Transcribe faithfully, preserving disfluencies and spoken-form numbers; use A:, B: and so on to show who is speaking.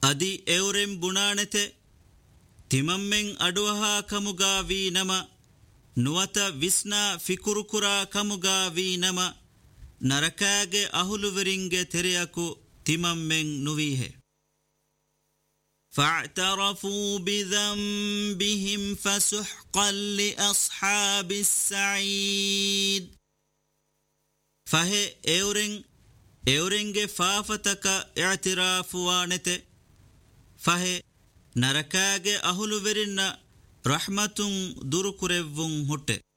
A: ಅದಿ ಎವರೆಂ ಬುಣಾಣೆತೆ ತಿಮಮ್ಮೆಂ ಅಡುವಹಾ ಕಮುಗಾ ವಿ ನಮ ನುವತ ವಿಸ್ನಾ ಫಿಕುರುಕುರಾ ಕಮುಗಾ ವಿ ನಮ ನರಕಾಗೆ ಅಹುಲುವರಿಂಗೆ ತೆರೆಯಕು ತಿಮಮ್ಮೆಂ ನುವೀಹೆ فاعترفوا بذنبهم فسحقا لأصحاب السعيد فهي اورن اورنگه فافتك اعتراف وانته فهي نركاگه اهلو ورن رحمتun دور كريون هوته